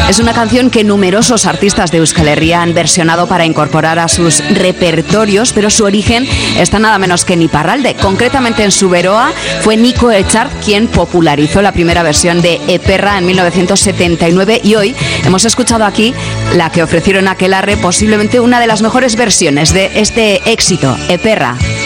Es una canción que numerosos artistas de Euskal Herria han versionado para incorporar a sus repertorios, pero su origen está nada menos que en Iparralde. Concretamente en Zuberoa fue Nico Echart quien popularizó la primera versión de Eperra en 1979 y hoy hemos escuchado aquí la que ofrecieron Aquelarre, posiblemente una de las mejores versiones de este éxito, Eperra.